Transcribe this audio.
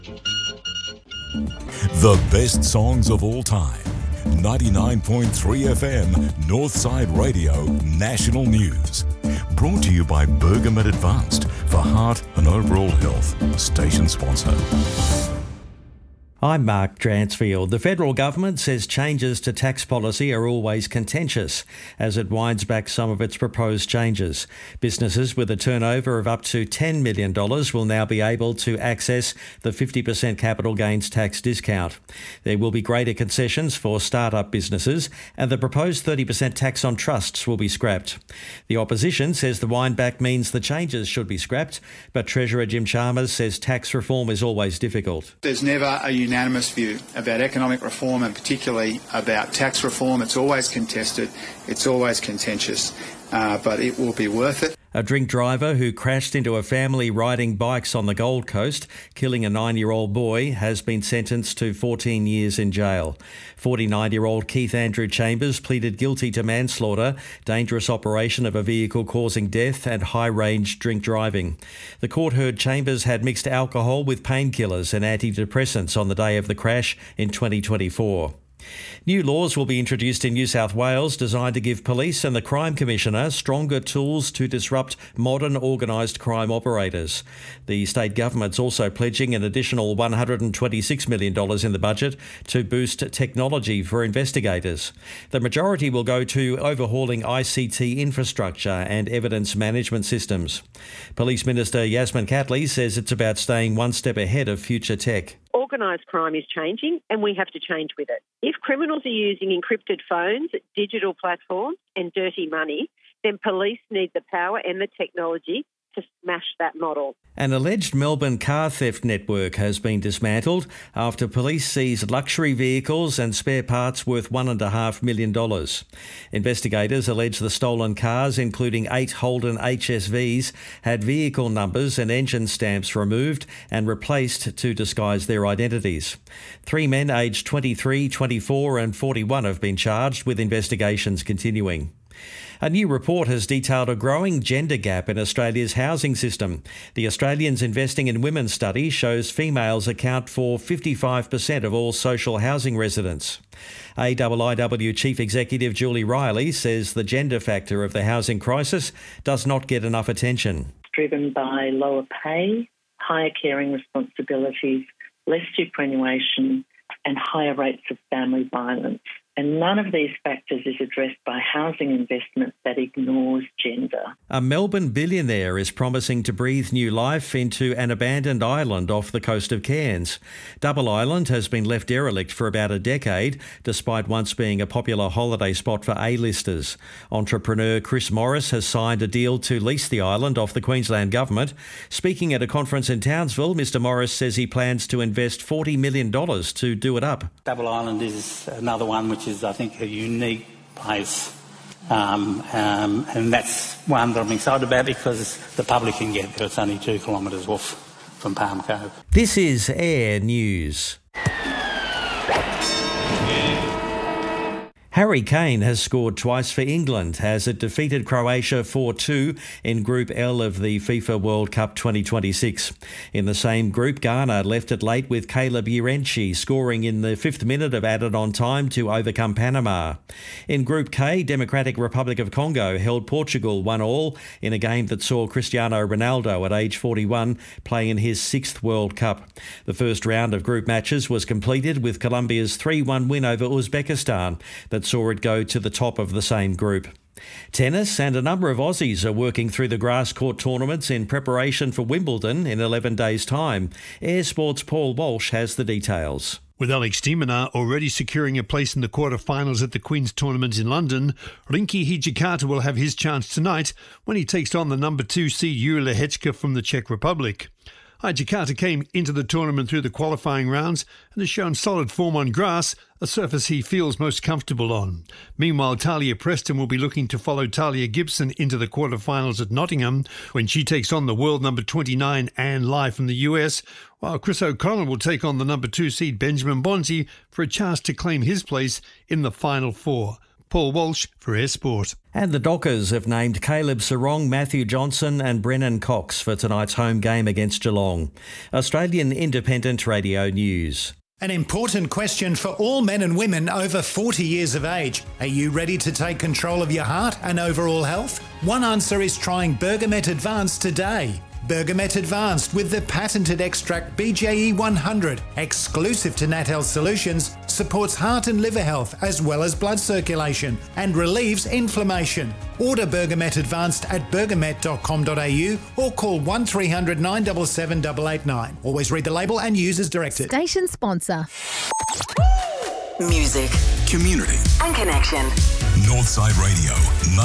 The best songs of all time. 99.3 FM, Northside Radio, National News. Brought to you by Bergamet Advanced for heart and overall health. Station sponsor. I'm Mark Dransfield. The federal government says changes to tax policy are always contentious as it winds back some of its proposed changes. Businesses with a turnover of up to $10 million will now be able to access the 50% capital gains tax discount. There will be greater concessions for start-up businesses, and the proposed 30% tax on trusts will be scrapped. The opposition says the windback means the changes should be scrapped, but Treasurer Jim Chalmers says tax reform is always difficult. There's never a unanimous view about economic reform and particularly about tax reform. It's always contested, it's always contentious, but it will be worth it. A drink driver who crashed into a family riding bikes on the Gold Coast, killing a 9-year-old boy, has been sentenced to 14 years in jail. 49-year-old Keith Andrew Chambers pleaded guilty to manslaughter, dangerous operation of a vehicle causing death and high-range drink driving. The court heard Chambers had mixed alcohol with painkillers and antidepressants on the day of the crash in 2024. New laws will be introduced in New South Wales designed to give police and the Crime Commissioner stronger tools to disrupt modern organised crime operators. The state government's also pledging an additional $126 million in the budget to boost technology for investigators. The majority will go to overhauling ICT infrastructure and evidence management systems. Police Minister Yasmin Catley says it's about staying one step ahead of future tech. Organised crime is changing and we have to change with it. If criminals are using encrypted phones, digital platforms and dirty money, then police need the power and the technology to smash that model. An alleged Melbourne car theft network has been dismantled after police seized luxury vehicles and spare parts worth $1.5 million. Investigators allege the stolen cars, including 8 Holden HSVs, had vehicle numbers and engine stamps removed and replaced to disguise their identities. 3 men aged 23, 24 and 41 have been charged, with investigations continuing. A new report has detailed a growing gender gap in Australia's housing system. The Australians Investing in Women study shows females account for 55% of all social housing residents. AIIW Chief Executive Julie Riley says the gender factor of the housing crisis does not get enough attention. Driven by lower pay, higher caring responsibilities, less superannuation and higher rates of family violence. And none of these factors is addressed by housing investment that ignores gender. A Melbourne billionaire is promising to breathe new life into an abandoned island off the coast of Cairns. Double Island has been left derelict for about a decade, despite once being a popular holiday spot for A-listers. Entrepreneur Chris Morris has signed a deal to lease the island off the Queensland Government. Speaking at a conference in Townsville, Mr Morris says he plans to invest $40 million to do it up. Double Island is another one which is, I think, a unique place. And that's one that I'm excited about because the public can get there. It's only 2 kilometres off from Palm Cove. This is Air News. Harry Kane has scored twice for England as it defeated Croatia 4-2 in Group L of the FIFA World Cup 2026. In the same group, Ghana left it late with Caleb Irenchi scoring in the 5th minute of added-on time to overcome Panama. In Group K, Democratic Republic of Congo held Portugal 1-1 in a game that saw Cristiano Ronaldo at age 41 play in his 6th World Cup. The first round of group matches was completed with Colombia's 3-1 win over Uzbekistan that saw it go to the top of the same group. Tennis and a number of Aussies are working through the grass court tournaments in preparation for Wimbledon in 11 days' time. Air Sports' Paul Walsh has the details. With Alex de Minaur already securing a place in the quarter-finals at the Queen's Tournament in London, Rinky Hijikata will have his chance tonight when he takes on the number 2 seed Juri Lehečka from the Czech Republic. Hijikata came into the tournament through the qualifying rounds and has shown solid form on grass, a surface he feels most comfortable on. Meanwhile, Talia Preston will be looking to follow Talia Gibson into the quarterfinals at Nottingham when she takes on the world number 29 Anne Lai from the US, while Chris O'Connell will take on the number 2 seed Benjamin Bonzi for a chance to claim his place in the Final Four. Paul Walsh for Air Sport. And the Dockers have named Caleb Sarong, Matthew Johnson and Brennan Cox for tonight's home game against Geelong. Australian Independent Radio News. An important question for all men and women over 40 years of age. Are you ready to take control of your heart and overall health? One answer is trying Bergamet Advanced today. Bergamet Advanced with the patented extract BJE 100, exclusive to NatHealth Solutions, supports heart and liver health as well as blood circulation and relieves inflammation. Order Bergamet Advanced at bergamet.com.au or call 1300 977 889. Always read the label and use as directed. Station sponsor. Music, Community and connection. Northside Radio.